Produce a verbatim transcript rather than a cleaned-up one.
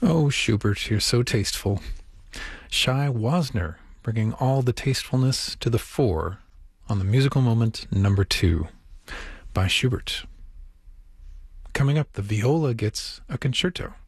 Oh, Schubert, you're so tasteful. Shai Wasner, bringing all the tastefulness to the fore on the musical moment number two by Schubert. Coming up, the viola gets a concerto.